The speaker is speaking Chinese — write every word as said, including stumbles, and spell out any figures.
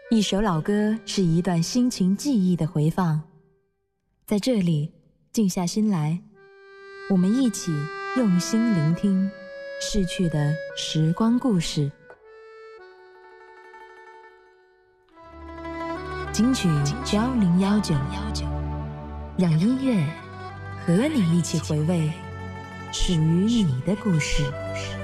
一首老歌是一段心情记忆的回放，在这里静下心来，我们一起用心聆听逝去的时光故事。金曲幺零幺九，让音乐和你一起回味属于你的故事。